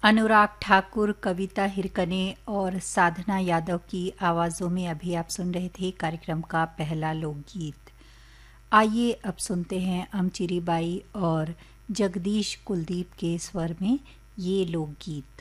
अनुराग ठाकुर, कविता हिरकने और साधना यादव की आवाज़ों में अभी आप सुन रहे थे कार्यक्रम का पहला लोकगीत। आइए अब सुनते हैं अमचिरी बाई और जगदीश कुलदीप के स्वर में ये लोकगीत।